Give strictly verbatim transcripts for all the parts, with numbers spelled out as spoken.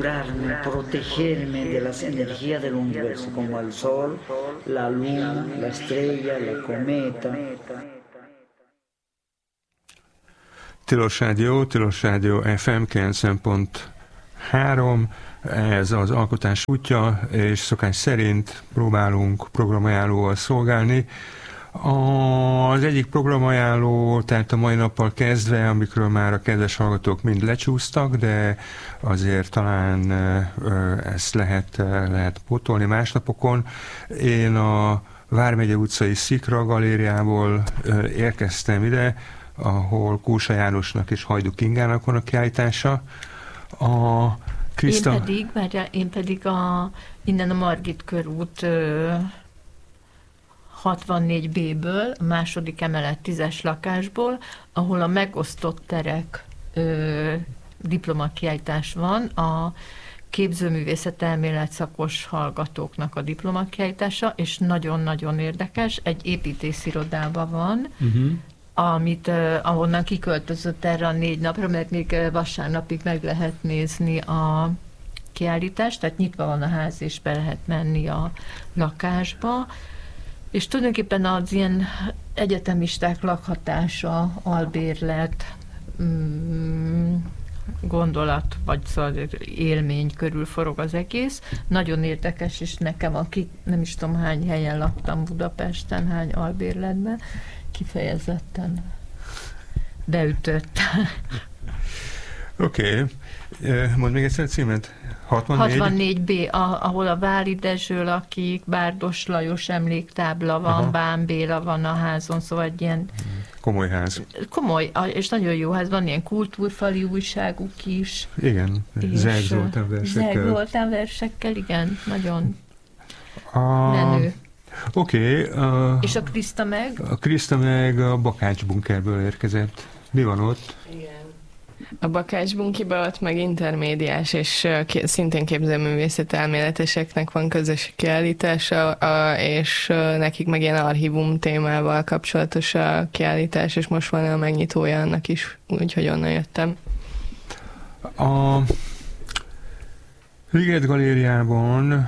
curarme, protegerme de las energías del universo, como el sol, la luna, la estrella, la cometa. Tilos Rádió, Tilos Rádió ef em kilencven pont három, ez az alkotás útja, és szokás szerint próbálunk programajánlóval szolgálni. Az egyik programajánló, tehát a mai nappal kezdve, amikről már a kedves hallgatók mind lecsúsztak, de azért talán ezt lehet, lehet pótolni másnapokon. Én a Vármegye utcai Szikra galériából érkeztem ide, ahol Kósa Jánosnak és Hajduk Ingának van a kiállítása. A Krista... Én pedig, várjál, én pedig a, innen a Margit körút hatvannégy bé-ből, a második emelet tízes lakásból, ahol a megosztott terek ö, diplomakiállítás van, a képzőművészet elmélet szakos hallgatóknak a diplomakiállítása, és nagyon-nagyon érdekes, egy építészirodában van, uh-huh. amit, uh, ahonnan kiköltözött erre a négy napra, mert még vasárnapig meg lehet nézni a kiállítást, tehát nyitva van a ház, és be lehet menni a lakásba. És tulajdonképpen az ilyen egyetemisták lakhatása, albérlet, mm, gondolat, vagy szóval élmény körül forog az egész. Nagyon érdekes, és nekem, aki nem is tudom hány helyen laktam Budapesten, hány albérletben, kifejezetten beütött. Oké. Okay. Mondd még egyszer a címet. hatvannégy hatvannégy bé, ahol a Vári Dezső lakik, Bárdos Lajos emléktábla van, aha. Bán Béla van a házon, szóval egy ilyen... Komoly ház. Komoly, és nagyon jó ház, van ilyen kultúrfali újságuk is. Igen, Zeg Zoltán versekkel. Zeg Zoltán versekkel, igen, nagyon a... menő. Oké. Okay, uh... És a Kriszta meg? A Kriszta meg a Bakács bunkerből érkezett. Mi van ott? Igen. A Bakács bunkiba ott meg intermédiás és szintén képzőművészet elméleteseknek van közös kiállítása, és nekik meg ilyen archívum témával kapcsolatos a kiállítás, és most van a megnyitója annak is, úgyhogy onnan jöttem. A Liget galériában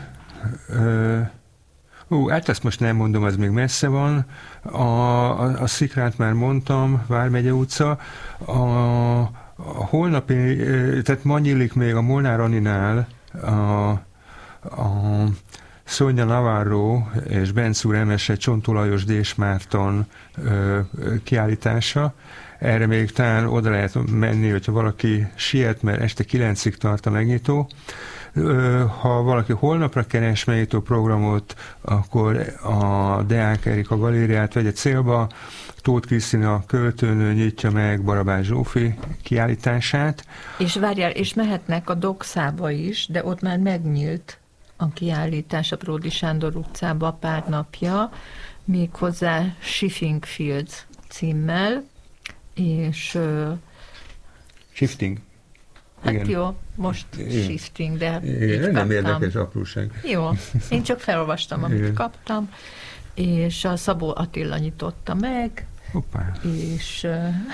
Ó, hát ezt most nem mondom, az még messze van. A, a, a Szikrát már mondtam, Vármegye utca. A, a holnapi, tehát ma nyílik még a Molnár Aninál a, a Szonya Navarro és Bencúr Emese, Csontó Lajos, Dés Márton ö, kiállítása. Erre még talán oda lehet menni, hogyha valaki siet, mert este kilencig tart a megnyitó. Ha valaki holnapra keres megnyitó programot, akkor a Deák Erika galériát vegye célba. Tóth Krisztina költőnő nyitja meg Barabás Zsófi kiállítását. És várjál, és mehetnek a Doxába is, de ott már megnyílt a kiállítás a Pródi Sándor utcába pár napja, méghozzá Shifting Fields címmel, és... Shifting? Hát igen. Jó, most igen. Shifting, de igen, nem érdekes apróság. Jó, én csak felolvastam, amit igen. kaptam, és a Szabó Attila nyitotta meg, hoppá. És...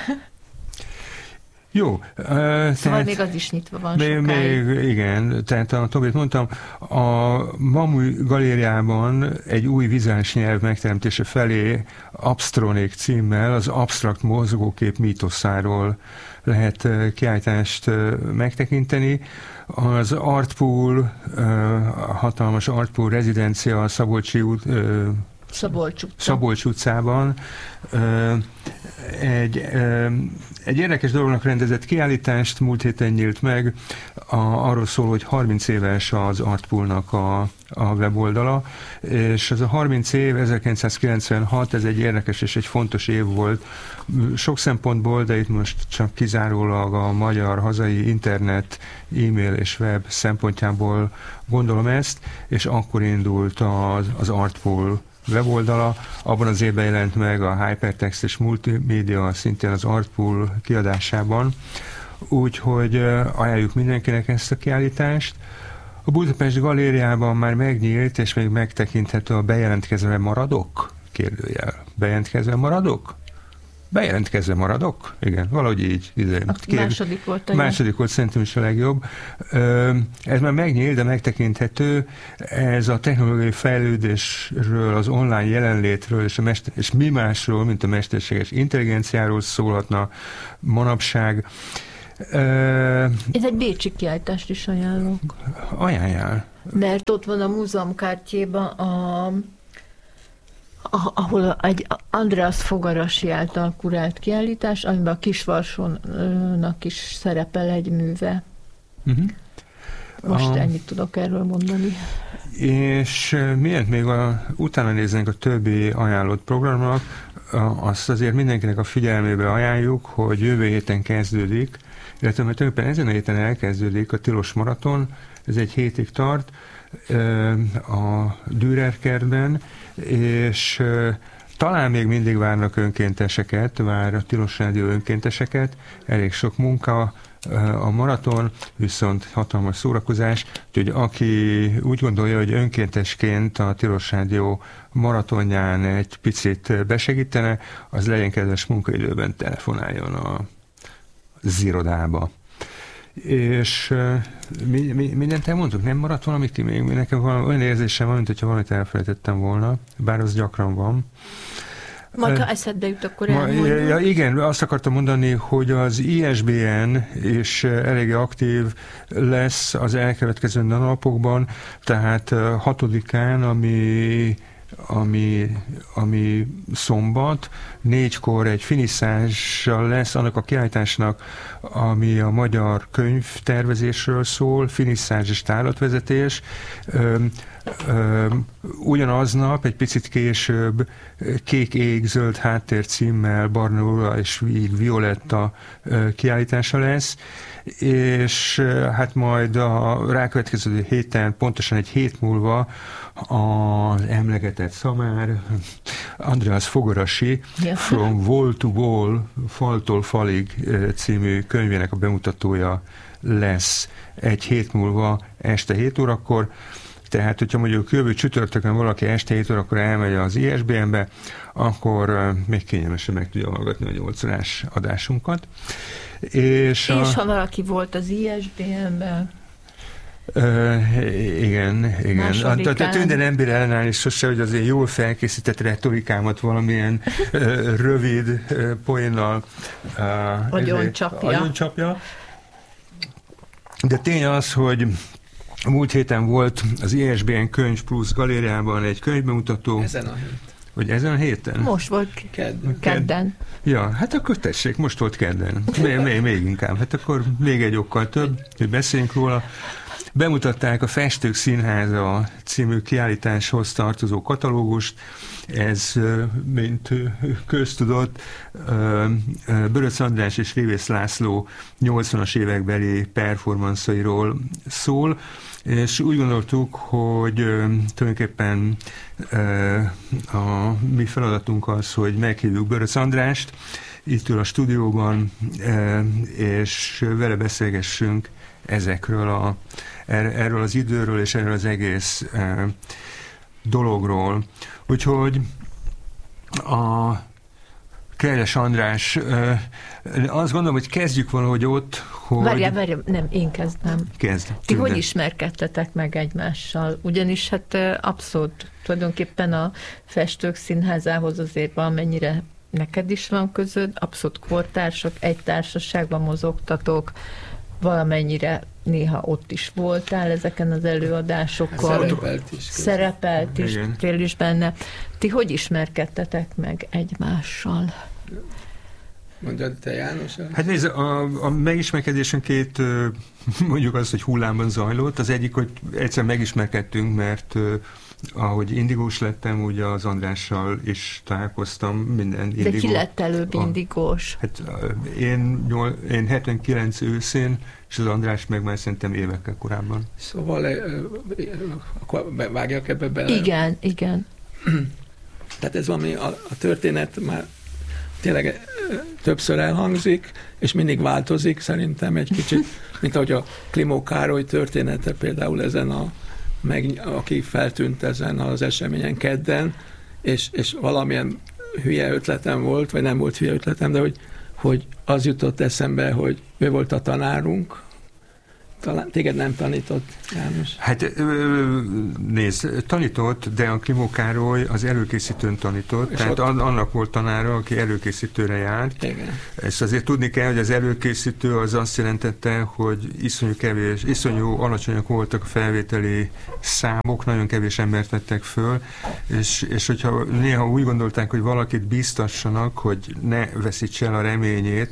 Jó. Uh, szóval tehát, még az is nyitva van még, még, igen, tehát a Tobit mondtam, a Mamúj galériában egy új vizuális nyelv megteremtése felé Abstronik címmel az absztrakt mozgókép mítoszáról lehet kiállítást megtekinteni. Az Artpool, a hatalmas Artpool rezidencia a Szabolcsi út, Szabolcs utca. Szabolcs utcában egy, egy érdekes dolognak rendezett kiállítást múlt héten nyílt meg, a, arról szól, hogy harminc éves az Artpoolnak a, a weboldala, és ez a harminc év, ezerkilencszázkilencvenhat, ez egy érdekes és egy fontos év volt sok szempontból, de itt most csak kizárólag a magyar hazai internet, e-mail és web szempontjából gondolom ezt, és akkor indult az, az Artpool weboldala. Abban az évben jelent meg a Hypertext és Multimédia szintén az Artpool kiadásában. Úgyhogy ajánljuk mindenkinek ezt a kiállítást. A Budapest Galériában már megnyílt, és még megtekinthető a bejelentkezve maradok? Kérdőjel. Bejelentkezve maradok? bejelentkezve maradok? Igen, valahogy így. így a kér, második volt a Második volt szerintem is a legjobb. Ez már megnyílt, de megtekinthető. Ez a technológiai fejlődésről, az online jelenlétről és, a mester, és mi másról, mint a mesterséges intelligenciáról szólhatna manapság. Én egy bécsi kiállítást is ajánlok. Ajánljál. Mert ott van a múzeumkártyében a ahol egy Andreas Fogarasi által kurált kiállítás, amiben a Kisvarsónak is szerepel egy műve. Uh-huh. Most a... ennyit tudok erről mondani. És miért még a, utána néznénk a többi ajánlott programnak, azt azért mindenkinek a figyelmébe ajánljuk, hogy jövő héten kezdődik, illetve mert tulajdonképpen ezen a héten elkezdődik a Tilos Maraton, ez egy hétig tart, a Dürer kertben, és talán még mindig várnak önkénteseket, vár a Tilos Rádió önkénteseket, elég sok munka a maraton, viszont hatalmas szórakozás, úgyhogy aki úgy gondolja, hogy önkéntesként a Tilos Rádió maratonján egy picit besegítene, az legyen kedves munkaidőben telefonáljon a az irodába. És mi, mi, mindent elmondtuk, nem maradt valamit ki még? Nekem valami, olyan érzésem van, mint hogyha valamit elfelejtettem volna, bár az gyakran van. Majd ha eszedbe jut, akkor elmondjuk. Ja, igen, azt akartam mondani, hogy az I S B N is eléggé aktív lesz az elkövetkező napokban, tehát hatodikán, ami Ami, ami szombat, négykor egy finiszással lesz annak a kiállításnak, ami a magyar könyvtervezésről szól, finiszázs és tárlatvezetés. Ö, ö, ugyanaznap, egy picit később Kék ég, zöld háttér címmel Barna és Violetta kiállítása lesz, és hát majd a rákövetkező héten, pontosan egy hét múlva az emlegetett szamár, Andreas Fogarasi, yeah. From Wall to Wall, Faltól falig című könyvének a bemutatója lesz egy hét múlva este hét órakor. Tehát, hogyha mondjuk jövő csütörtökön valaki este hét órakor elmegy az I S B N-be, akkor még kényelmesen meg tudja hallgatni a nyolc órás adásunkat. És, és a... ha valaki volt az I S B N-ben, Uh, igen, igen. A, a Tünde nem bír ellenállni is sose, hogy az én jól felkészített retorikámat valamilyen uh, rövid uh, poénnal uh, agyoncsapja. De tény az, hogy a múlt héten volt az I S B N Könyv Plusz galériában egy könyvbemutató. Ezen a héten. Hogy ezen a héten? Most volt kedden. kedden. Ja, hát akkor tessék, most volt kedden. Még, még, még inkább. Hát akkor még egy okkal több, hogy beszéljünk róla. Bemutatták a Festők Színháza című kiállításhoz tartozó katalógust. Ez, mint köztudott, Böröc András és Révész László nyolcvanas évekbeli performanszairól szól, és úgy gondoltuk, hogy tulajdonképpen a mi feladatunk az, hogy meghívjuk Böröc Andrást, itt ül a stúdióban, és vele beszélgessünk ezekről a, erről az időről és erről az egész dologról. Úgyhogy a Kejles András, azt gondolom, hogy kezdjük valahogy ott, hogy... Várjál, várjál, nem, én kezdem. Kezd. Ti hogy ismerkedtetek meg egymással? Ugyanis hát abszolút tulajdonképpen a Festők Színházához azért valamennyire neked is van közöd, abszolút kortársak, egy társaságban mozogtatok, valamennyire néha ott is voltál ezeken az előadásokon. Szerepelt is. Szerepelt is, fél is benne. Ti hogy ismerkedtetek meg egymással? Mondjad te, János? Hát nézd, a, a megismerkedésünk két, mondjuk azt, hogy hullámban zajlott. Az egyik, hogy egyszer megismerkedtünk, mert ahogy indigós lettem, ugye az Andrással is találkoztam, minden indigó. De ki lett előbb indigós? Hát én, én hetvenkilenc őszén, és az András meg már szerintem évekkel korábban. Szóval akkor vágjak ebbe bele? Igen, igen. Tehát ez valami, a, a történet már tényleg többször elhangzik, és mindig változik szerintem egy kicsit, mint ahogy a Klimó Károly története például ezen a meg, aki feltűnt ezen az eseményen kedden, és, és valamilyen hülye ötletem volt, vagy nem volt hülye ötletem, de hogy, hogy az jutott eszembe, hogy ő volt a tanárunk. Talán téged nem tanított, János? Hát nézd, tanított, de a Klimó Károly az előkészítőn tanított, és tehát ott... annak volt tanára, aki előkészítőre járt. Igen. Ezt azért tudni kell, hogy az előkészítő az azt jelentette, hogy iszonyú kevés, iszonyú alacsonyak voltak a felvételi számok, nagyon kevés embert vettek föl, és, és hogyha néha úgy gondolták, hogy valakit bíztassanak, hogy ne veszítse el a reményét,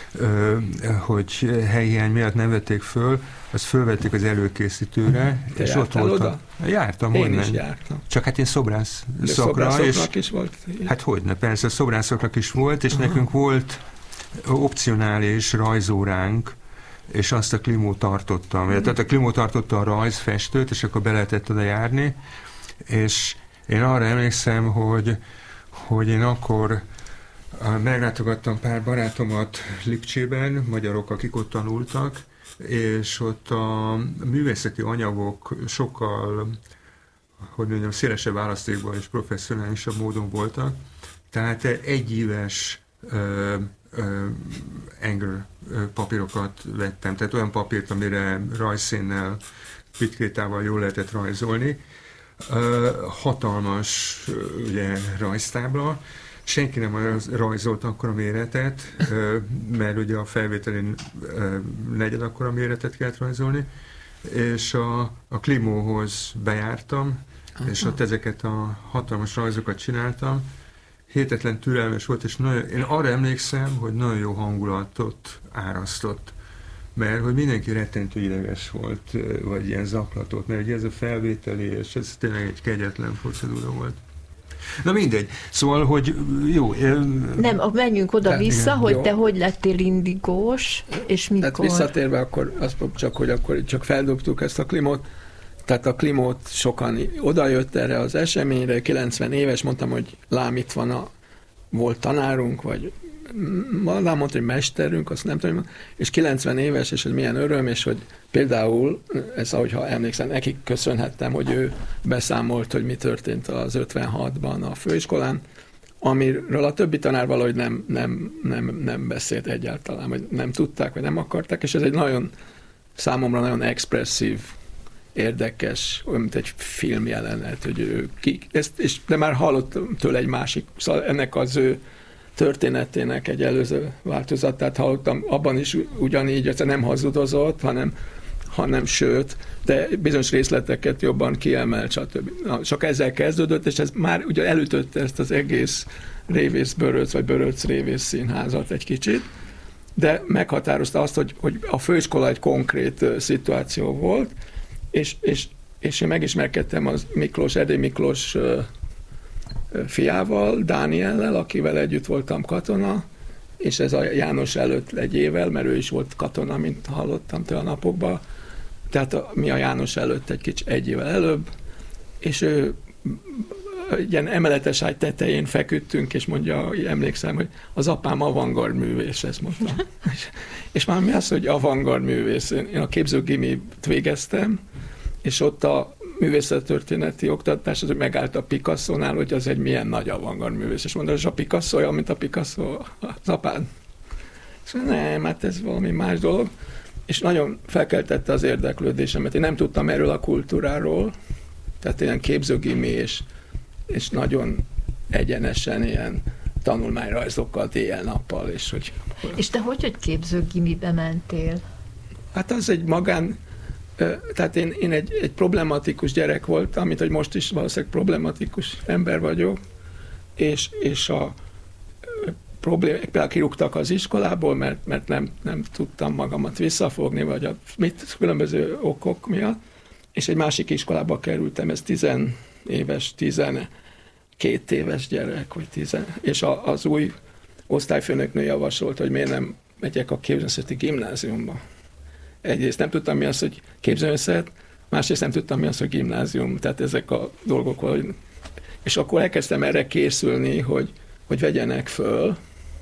hogy helyhiány miatt nem vették föl, azt fölvették az előkészítőre, Te és ott voltam. Oda? Jártam, én hogy is nem. jártam. Csak hát én szobrász De szakra, és is volt. Hát hogyne, persze, szobrászoknak is volt, és aha, nekünk volt opcionális rajzóránk, és azt a Klimó tartottam. Hmm. Tehát a Klimó tartotta a rajzfestőt, és akkor be lehetett oda járni, és én arra emlékszem, hogy, hogy én akkor meglátogattam pár barátomat Lipcsében, magyarok, akik ott tanultak, és ott a művészeti anyagok sokkal, hogy mondjam, szélesebb választékban és professzionálisabb módon voltak. Tehát egyéves uh, uh, Anger papírokat vettem, tehát olyan papírt, amire rajzszínnel, pitkrétával jól lehetett rajzolni. Uh, hatalmas uh, ugye, rajztábla. Senki nem rajzolt akkora méretet, mert ugye a felvételén negyed akkora méretet kellett rajzolni, és a, a Klimóhoz bejártam, aha, és ott ezeket a hatalmas rajzokat csináltam. Hihetetlen türelmes volt, és nagyon, én arra emlékszem, hogy nagyon jó hangulatot árasztott, mert hogy mindenki rettentő ideges volt, vagy ilyen zaklatott, mert ugye ez a felvételi, és ez tényleg egy kegyetlen procedúra volt. Na mindegy. Szóval, hogy jó. Nem, menjünk oda-vissza, hogy jó, te hogy lettél indigós, és mikor? Tehát visszatérve akkor, azt csak, hogy akkor csak feldobtuk ezt a Klimót, tehát a Klimót sokan odajött erre az eseményre, kilencven éves, mondtam, hogy lám itt van a volt tanárunk, vagy lám mondta, hogy mesterünk, azt nem tudom, és kilencven éves, és hogy milyen öröm, és hogy például, ez ahogy ha emlékszem, nekik köszönhettem, hogy ő beszámolt, hogy mi történt az ötvenhatban a főiskolán, amiről a többi tanár valahogy nem, nem, nem, nem beszélt egyáltalán, vagy nem tudták, vagy nem akarták, és ez egy nagyon, számomra nagyon expresszív, érdekes, olyan, mint egy filmjelenet, hogy ő ki, ezt, és, de már hallottam tőle egy másik, szóval ennek az ő történetének egy előző változatát hallottam, abban is ugyanígy, ez nem hazudozott, hanem, hanem sőt, de bizonyos részleteket jobban kiemelt, stb. Na, csak ezzel kezdődött, és ez már ugye elütötte ezt az egész Révész-Böröc, vagy Böröc-Révész színházat egy kicsit, de meghatározta azt, hogy, hogy a főiskola egy konkrét uh, szituáció volt, és, és, és én megismerkedtem az Miklós, Erdély Miklós uh, fiával, Dániellel, akivel együtt voltam katona, és ez a János előtt egy évvel, mert ő is volt katona, mint hallottam tőle a napokban, tehát a, mi a János előtt egy kicsit egy évvel előbb, és ő egy ilyen emeletes ágy tetején feküdtünk, és mondja, emlékszem, hogy az apám avantgard művész, ezt mondta. és, és már mi az, hogy avantgard művész? Én a képzőgimit végeztem, és ott a művészettörténeti oktatás, az, hogy megállt a Picasso-nál, hogy az egy milyen nagy avantgard művész. És mondta, hogy a Picasso olyan, mint a Picasso az apád. És nem, hát ez valami más dolog. És nagyon felkeltette az érdeklődésemet. Én nem tudtam erről a kultúráról, tehát ilyen képzőgimi, és, és nagyon egyenesen ilyen tanulmányrajzokkal éjjel-nappal. És, hogy, és te hogy, hogy képzőgimibe mentél? Hát az egy magán, tehát én, én egy, egy problematikus gyerek voltam, mint hogy most is valószínűleg problematikus ember vagyok, és, és a problémák, például kirúgtak az iskolából, mert, mert nem, nem tudtam magamat visszafogni, vagy a mit, különböző okok miatt, és egy másik iskolába kerültem, ez tizenéves, tizenkét éves gyerek, vagy tizen, és a, az új osztályfőnöknő javasolt, hogy miért nem megyek a képzőművészeti gimnáziumba. Egyrészt nem tudtam, mi az, hogy képzőművészet, másrészt nem tudtam, mi az, hogy gimnázium, tehát ezek a dolgok valahogy. És akkor elkezdtem erre készülni, hogy, hogy vegyenek föl,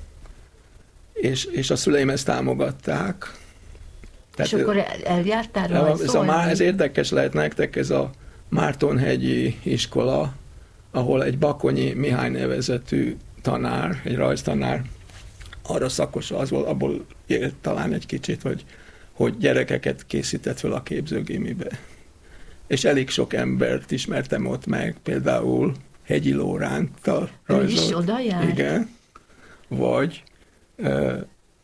és, és a szüleim ezt támogatták. Tehát és akkor eljártál rajzolni? Ez, ez érdekes lehet nektek, ez a Mártonhegyi iskola, ahol egy Bakonyi Mihály nevezetű tanár, egy rajztanár, arra szakos az volt, abból élt talán egy kicsit, hogy, hogy gyerekeket készített fel a képzőgémibe. És elég sok embert ismertem ott meg, például Hegyi Lóránttal rajzolt. Ő is oda jár? Igen. Vagy uh,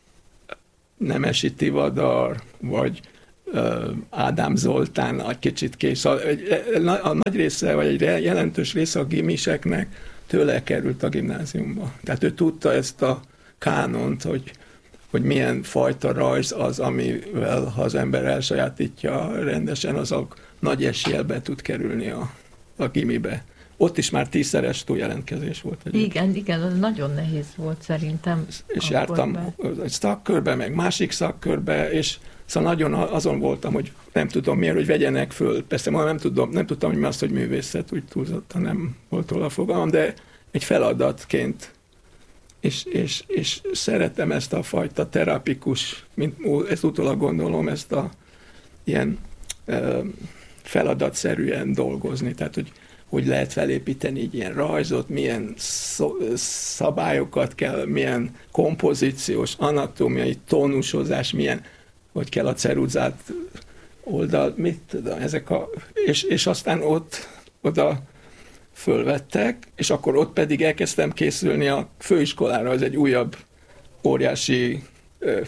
Nemesi Tivadar, vagy uh, Ádám Zoltán egy kicsit kész. A, a nagy része, vagy egy jelentős része a gimiseknek tőle került a gimnáziumba. Tehát ő tudta ezt a kánont, hogy, hogy milyen fajta rajz az, amivel ha az ember elsajátítja rendesen, az a nagy eséllyel be tud kerülni a, a gimibe. Ott is már tízszeres túljelentkezés volt. Egyébként. Igen, igen, az nagyon nehéz volt szerintem. És jártam be. Egy szakkörbe, meg másik szakkörbe, és szóval nagyon azon voltam, hogy nem tudom miért, hogy vegyenek föl. Persze ma nem, tudom, nem tudtam, hogy mi az, hogy művészet, úgy túlzottan nem volt róla fogalmam, de egy feladatként. És, és, és szeretem ezt a fajta terapikus, mint ezt utólag gondolom, ezt a ilyen uh, feladatszerűen dolgozni. Tehát, hogy hogy lehet felépíteni egy ilyen rajzot, milyen szabályokat kell, milyen kompozíciós, anatómiai tónusozás, milyen, hogy kell a ceruzát oldal, mit tudom, ezek a, és, és aztán ott oda fölvettek, és akkor ott pedig elkezdtem készülni a főiskolára, az egy újabb óriási ö,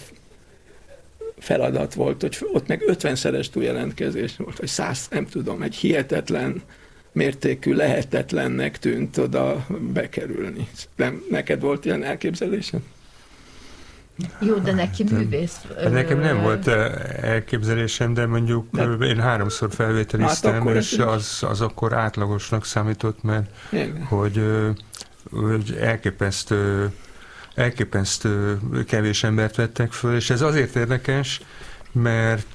feladat volt, hogy ott meg ötvenszeres túljelentkezés volt, vagy száz, nem tudom, egy hihetetlen mértékű, lehetetlennek tűnt oda bekerülni. Nem, neked volt ilyen elképzelésed? Jó, de neki művész. Hát nekem nem volt elképzelésem, de mondjuk de... én háromszor felvételiztem, hát és az, az akkor átlagosnak számított, mert hogy, hogy elképesztő, elképesztő kevés embert vettek föl, és ez azért érdekes, mert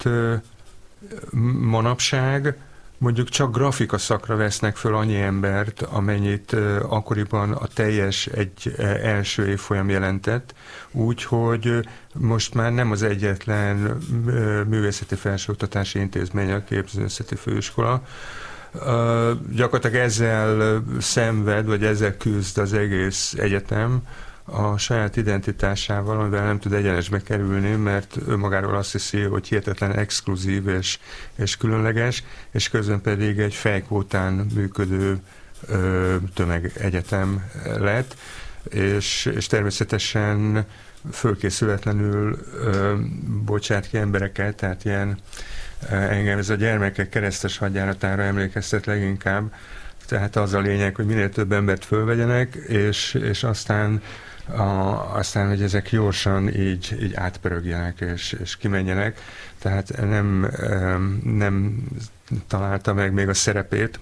manapság mondjuk csak grafika szakra vesznek föl annyi embert, amennyit uh, akkoriban a teljes egy uh, első évfolyam jelentett, úgyhogy uh, most már nem az egyetlen uh, művészeti felsőoktatási intézmény a képzőművészeti főiskola. Uh, gyakorlatilag ezzel szenved, vagy ezzel küzd az egész egyetem, a saját identitásával, amivel nem tud egyenesbe kerülni, mert önmagáról azt hiszi, hogy hihetetlen exkluzív és, és különleges, és közben pedig egy fejkvótán működő ö, tömegegyetem lett, és, és természetesen fölkészületlenül ö, bocsát ki embereket, tehát ilyen ö, engem ez a gyermekek keresztes hadjáratára emlékeztet leginkább, tehát az a lényeg, hogy minél több embert fölvegyenek, és, és aztán A, aztán, hogy ezek gyorsan így, így átpörögjenek és, és kimenjenek, tehát nem, nem találta meg még a szerepét.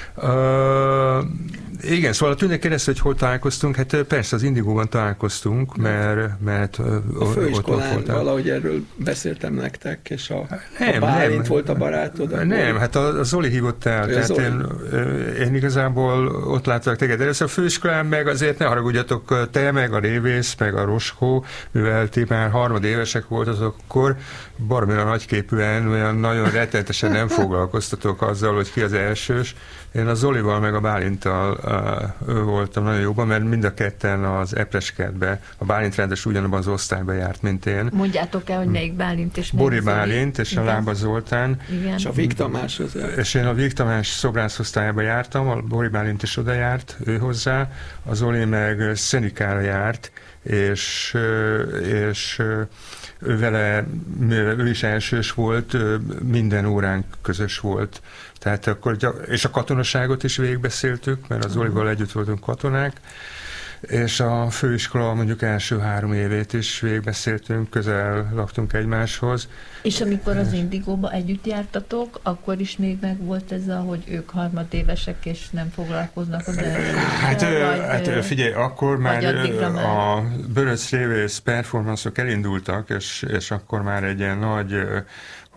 Uh, igen, szóval a Tünde kérdezte, hogy hol találkoztunk, hát persze az Indigóban találkoztunk, mert, mert a főiskolán valahogy erről beszéltem nektek, és a, nem, a Bálint nem, volt a barátod. Nem, nem hát a, a Zoli hívott el, tehát Zoli. Én, én igazából ott láttalak téged először a főiskolán, meg azért ne haragudjatok, te, meg a Révész, meg a Roskó, mivel ti már harmadévesek voltatok, akkor baromira nagyképűen, olyan nagyon rettenetesen nem foglalkoztatok azzal, hogy ki az elsős. Én a Zolival meg a Bálinttal uh, voltam nagyon jóban, mert mind a ketten az Epreskertbe, a Bálint rendes ugyanabban az osztályban járt, mint én. Mondjátok el, hogy melyik Bálint és melyik Bori Bálint és igen. A Lába Zoltán. Igen. És a Víg Tamás az el. És én a Víg Tamás szobrászosztályába jártam, a Bori Bálint is oda járt, ő hozzá, a Zoli meg Szenikára járt, és, és ő vele, ő is elsős volt, minden óránk közös volt. Tehát akkor, és a katonaságot is végigbeszéltük, mert az Zolival együtt voltunk katonák, és a főiskola mondjuk első három évét is végigbeszéltünk, közel laktunk egymáshoz. És amikor az Indigóba együtt jártatok, akkor is még meg volt ez a, hogy ők harmadévesek és nem foglalkoznak az elsőkkel? Hát, hát figyelj, akkor már a Böröc Révész performanszok elindultak, és, és akkor már egy ilyen nagy,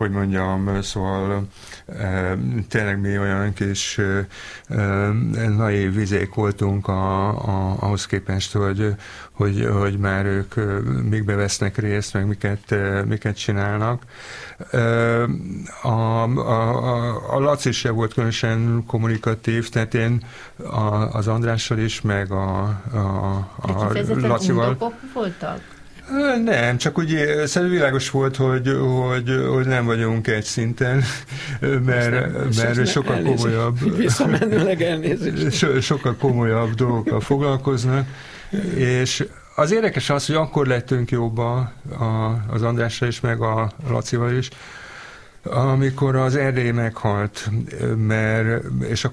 hogy mondjam, szóval tényleg mi olyan kis naív vizék voltunk a, a, ahhoz képest, hogy, hogy, hogy már ők mikbe vesznek részt, meg miket, miket csinálnak. A, a, a, a Laci se volt különösen kommunikatív, tehát én a, az Andrással is, meg a, a, a Lacival. voltak? Nem, csak úgy szerintem világos volt, hogy, hogy, hogy nem vagyunk egy szinten, mert, mert sokkal komolyabb, visszamenőleg elnézést. So, sokkal komolyabb dolgokkal foglalkoznak, és az érdekes az, hogy akkor lettünk jobban az Andrással is, meg a Lacival is, amikor az Erdély meghalt, mert, és